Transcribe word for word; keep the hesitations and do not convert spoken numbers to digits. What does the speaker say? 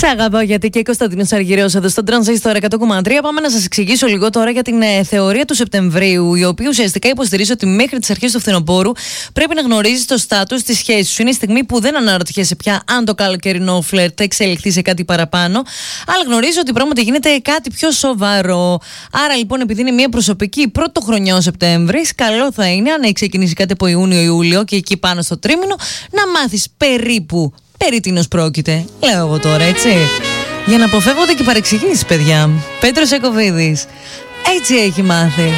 αγαπάω γιατί και Κωνσταντίνος Αργυρέος εδώ στο Τρανζίστορ εκατό κόμμα τρία. Πάμε να σας εξηγήσω λίγο τώρα για την ε, θεωρία του Σεπτεμβρίου, η οποία ουσιαστικά υποστηρίζει ότι μέχρι τις αρχές του φθινοπόρου πρέπει να γνωρίζεις το στάτους της σχέσης σου. Είναι η στιγμή που δεν αναρωτιέσαι πια αν το καλοκαιρινό φλερτ εξελιχθεί σε κάτι παραπάνω, αλλά γνωρίζεις ότι πράγματι γίνεται κάτι πιο σοβαρό. Άρα λοιπόν, επειδή είναι μια προσωπική πρωτοχρονιά ο Σεπτέμβρης, καλό θα είναι, αν έχει ξεκινήσει κάτι από Ιούνιο-Ιούλιο και εκεί πάνω στο τρίμηνο, να μάθεις περίπου περί τίνος πρόκειται. Λέω εγώ τώρα, έτσι. Για να αποφεύγονται και παρεξηγήσεις, παιδιά. Πέτρος Εκοβίδης έτσι έχει μάθει.